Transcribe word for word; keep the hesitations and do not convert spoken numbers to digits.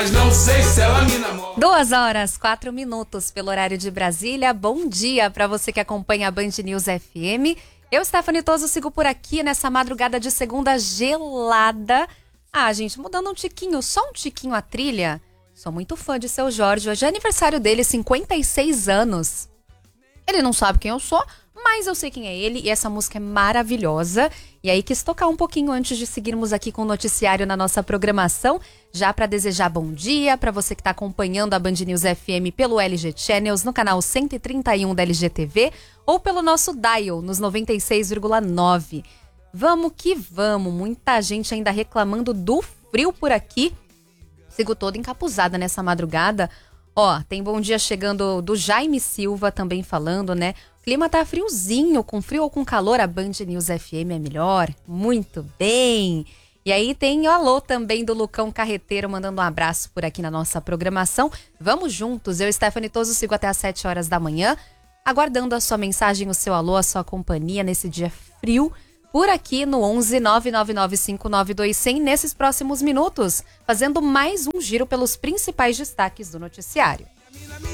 Não sei se ela me namora. Duas horas, quatro minutos pelo horário de Brasília. Bom dia para você que acompanha a Band News F M. Eu, Stephanie Toso, sigo por aqui nessa madrugada de segunda gelada. Ah, gente, mudando um tiquinho, só um tiquinho a trilha. Sou muito fã de Seu Jorge. Hoje é aniversário dele, cinquenta e seis anos. Ele não sabe quem eu sou, mas eu sei quem é ele e essa música é maravilhosa. E aí quis tocar um pouquinho antes de seguirmos aqui com o noticiário na nossa programação, já para desejar bom dia para você que está acompanhando a Band News F M pelo L G Channels, no canal cento e trinta e um da L G T V ou pelo nosso dial nos noventa e seis vírgula nove. Vamos que vamos, muita gente ainda reclamando do frio por aqui. Sigo toda encapuzada nessa madrugada. Ó, tem bom dia chegando do Jaime Silva também falando, né? O clima tá friozinho, com frio ou com calor, a Band News F M é melhor. Muito bem. E aí tem o alô também do Lucão Carreteiro, mandando um abraço por aqui na nossa programação. Vamos juntos, eu, Stephanie Toso, sigo até às sete horas da manhã, aguardando a sua mensagem, o seu alô, a sua companhia nesse dia frio, por aqui no onze nove nove nove cinco nove dois zero zero, nesses próximos minutos, fazendo mais um giro pelos principais destaques do noticiário.